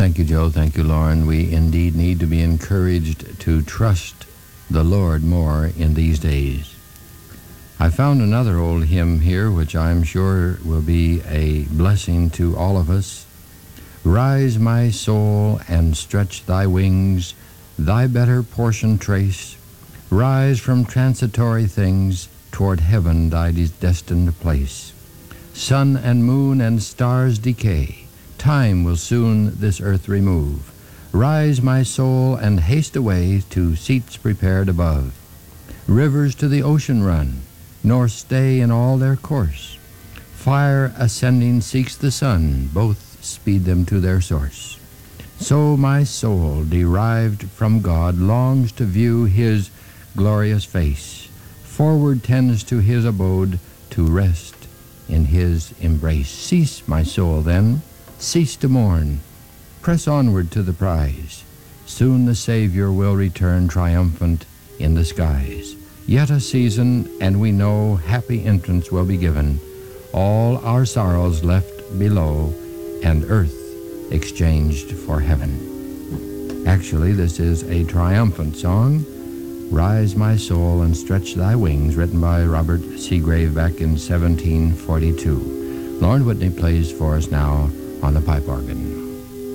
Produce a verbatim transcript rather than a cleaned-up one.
Thank you, Joe. Thank you, Lauren. We indeed need to be encouraged to trust the Lord more in these days. I found another old hymn here, which I'm sure will be a blessing to all of us. Rise, my soul, and stretch thy wings, thy better portion trace. Rise from transitory things, toward heaven thy destined place. Sun and moon and stars decay, time will soon this earth remove. Rise, my soul, and haste away to seats prepared above. Rivers to the ocean run, nor stay in all their course. Fire ascending seeks the sun, both speed them to their source. So my soul, derived from God, longs to view his glorious face. Forward tends to his abode, to rest in his embrace. Cease, my soul, then, cease to mourn. Press onward to the prize. Soon the Savior will return triumphant in the skies. Yet a season, and we know happy entrance will be given, all our sorrows left below, and earth exchanged for heaven. Actually, this is a triumphant song, Rise, my soul, and stretch thy wings, written by Robert Seagrave back in seventeen forty-two. Lauren Whitney plays for us now on the pipe organ.